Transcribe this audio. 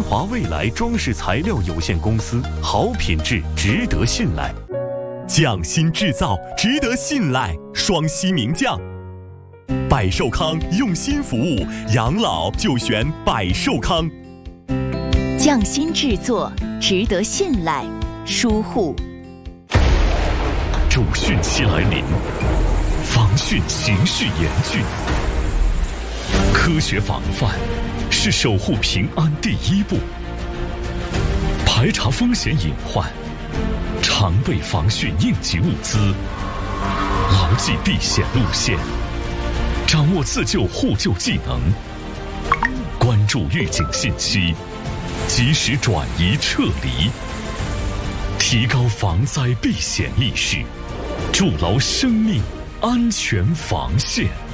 华未来装饰材料有限公司，好品质，值得信赖。匠心制造，值得信赖，双喜名匠。百寿康用心服务，养老就选百寿康。 匠心制作，值得信赖，疏护。 主汛期来临，防汛形势严峻，科学防范是守护平安第一步。排查风险隐患，常备防汛应急物资，牢记避险路线，掌握自救互救技能，关注预警信息，及时转移撤离，提高防灾避险意识，筑牢生命安全防线。